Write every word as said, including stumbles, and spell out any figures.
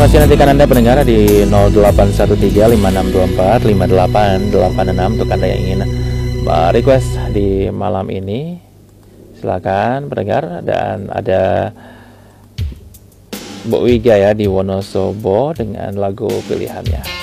masih nantikan Anda pendengar di nol delapan satu tiga lima enam dua empat lima delapan delapan enam untuk Anda yang ingin request di malam ini. Silakan pendengar, dan ada Bu Wiga ya di Wonosobo dengan lagu pilihannya.